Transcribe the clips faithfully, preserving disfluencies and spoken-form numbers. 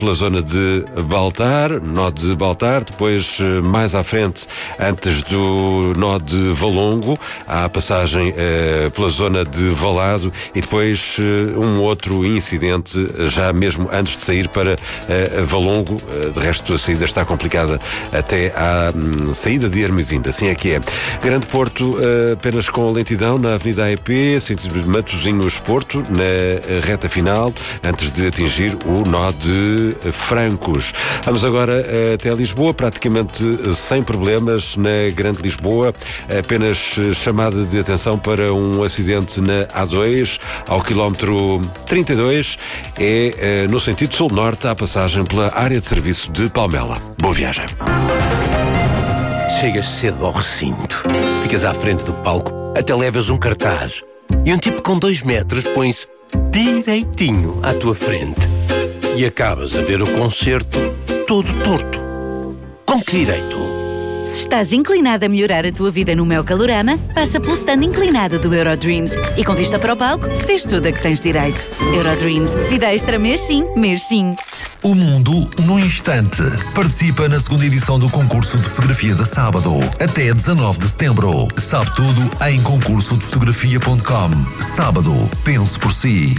pela zona de Baltar, nó de Baltar, depois mais à frente, antes do nó de Valongo, há a passagem eh, pela zona de Valado e depois eh, um outro incidente, já mesmo antes de sair para eh, Valongo. De resto, a saída está complicada até à hum, saída de Hermesinda, assim é que é. Grande Porto, eh, apenas com lentidão na Avenida A E P, sentido de Matosinhos-Porto, na reta final, antes de atingir o nó de Francos. Vamos agora até Lisboa, praticamente sem problemas na Grande Lisboa, apenas chamada de atenção para um acidente na A dois, ao quilómetro trinta e dois, é no sentido sul-norte, à passagem pela área de serviço de Palmela. Boa viagem. Chegas cedo ao recinto, ficas à frente do palco, até levas um cartaz e um tipo com dois metros põe-se direitinho à tua frente e acabas a ver o concerto todo torto. Com que direito? Se estás inclinado a melhorar a tua vida no Mel Calorama, passa pelo stand inclinado do Eurodreams e com vista para o palco, vês tudo a que tens direito. Eurodreams, vida extra mês sim, mês sim. O mundo num instante. Participa na segunda edição do concurso de fotografia da Sábado, até dezanove de setembro. Sabe tudo em concurso de fotografia ponto com. Sábado, pense por si.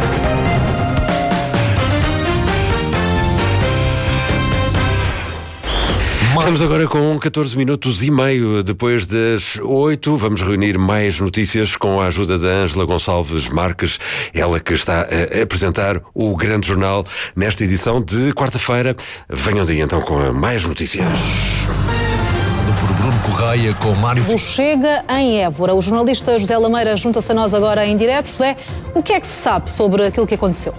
Estamos agora com catorze minutos e meio depois das oito. Vamos reunir mais notícias com a ajuda da Ângela Gonçalves Marques, ela que está a apresentar o Grande Jornal nesta edição de quarta-feira. Venham daí então com mais notícias. Por Bruno Correia com Mário... O Chega em Évora. O jornalista José Lameira junta-se a nós agora em direto. José, o que é que se sabe sobre aquilo que aconteceu?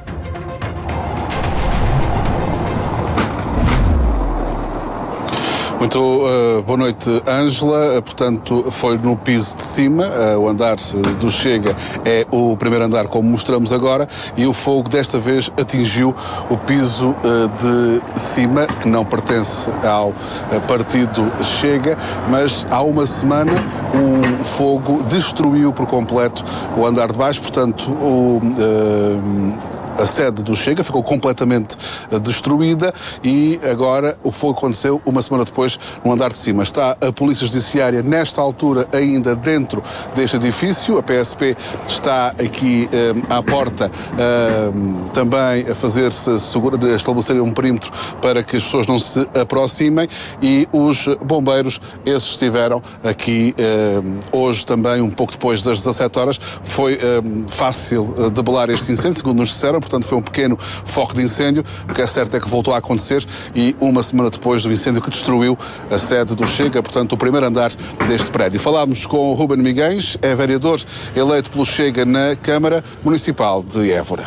Muito uh, boa noite, Ângela. Uh, portanto, foi no piso de cima. Uh, o andar do Chega é o primeiro andar, como mostramos agora, e o fogo desta vez atingiu o piso uh, de cima, que não pertence ao uh, partido Chega, mas há uma semana um fogo destruiu por completo o andar de baixo. Portanto, o... Uh, A sede do Chega ficou completamente destruída e agora o fogo aconteceu uma semana depois no andar de cima. Está a Polícia Judiciária nesta altura ainda dentro deste edifício. A P S P está aqui eh, à porta eh, também a fazer-se segura, a estabelecer um perímetro para que as pessoas não se aproximem, e os bombeiros, esses estiveram aqui eh, hoje também, um pouco depois das dezassete horas. Foi eh, fácil eh, debelar este incêndio, segundo nos disseram. Portanto, foi um pequeno foco de incêndio. O que é certo é que voltou a acontecer e uma semana depois do incêndio que destruiu a sede do Chega, portanto, o primeiro andar deste prédio. Falámos com o Ruben Miguens, é vereador eleito pelo Chega na Câmara Municipal de Évora.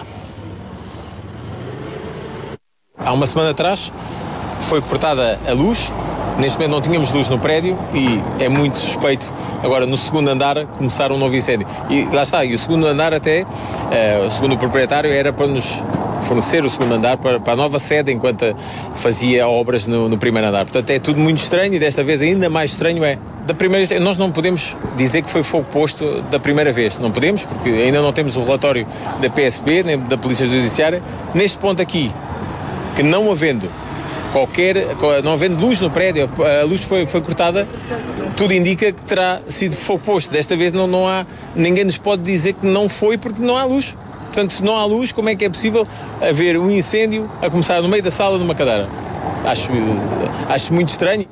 Há uma semana atrás foi cortada a luz. Neste momento não tínhamos luz no prédio e é muito suspeito agora no segundo andar começar um novo incêndio. E lá está, e o segundo andar até, uh, segundo o proprietário, era para nos fornecer o segundo andar para, para a nova sede enquanto fazia obras no, no primeiro andar. Portanto, é tudo muito estranho e desta vez ainda mais estranho é, da primeira vez, nós não podemos dizer que foi fogo posto da primeira vez, não podemos, porque ainda não temos o relatório da P S P, nem da Polícia Judiciária. Neste ponto aqui, que não havendo qualquer, não havendo luz no prédio, a luz foi, foi cortada, tudo indica que terá sido fogo posto. Desta vez não, não há, ninguém nos pode dizer que não foi porque não há luz. Portanto, se não há luz, como é que é possível haver um incêndio a começar no meio da sala numa cadeira? Acho, acho muito estranho.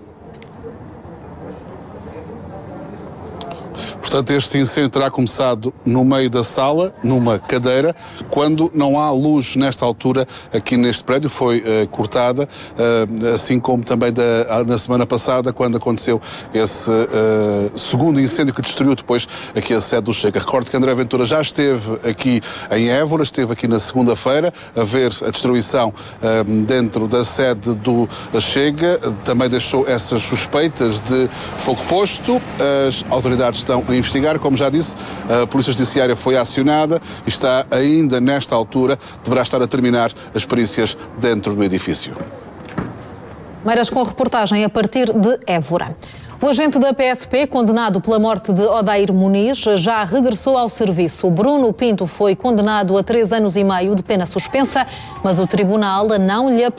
Portanto, este incêndio terá começado no meio da sala, numa cadeira, quando não há luz nesta altura aqui neste prédio. Foi uh, cortada, uh, assim como também da, na semana passada, quando aconteceu esse uh, segundo incêndio que destruiu depois aqui a sede do Chega. Recordo que André Ventura já esteve aqui em Évora, esteve aqui na segunda-feira a ver a destruição uh, dentro da sede do Chega. Também deixou essas suspeitas de fogo posto. As autoridades estão a investigar. Como já disse, a Polícia Judiciária foi acionada e está ainda nesta altura, deverá estar a terminar as perícias dentro do edifício. Meiras com reportagem a partir de Évora. O agente da P S P, condenado pela morte de Odair Muniz, já regressou ao serviço. Bruno Pinto foi condenado a três anos e meio de pena suspensa, mas o tribunal não lhe aplicou